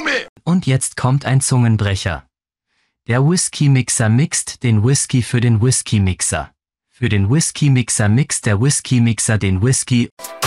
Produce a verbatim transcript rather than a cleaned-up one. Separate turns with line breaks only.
kill me!
Und jetzt kommt ein Zungenbrecher. Der Whisky-Mixer mixt den Whisky für den Whisky-Mixer. Für den Whisky-Mixer mixt der Whisky-Mixer den Whisky.